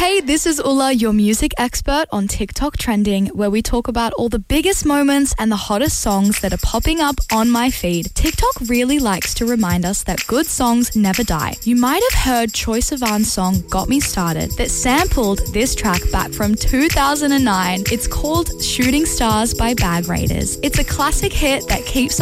Hey, this is Ulla, your music expert on TikTok Trending, where we talk about all the biggest moments and the hottest songs that are popping up on my feed. TikTok really likes to remind us that good songs never die. You might have heard Troye Sivan's song Got Me Started that sampled this track back from 2009. It's called Shooting Stars by Bag Raiders. It's a classic hit that keeps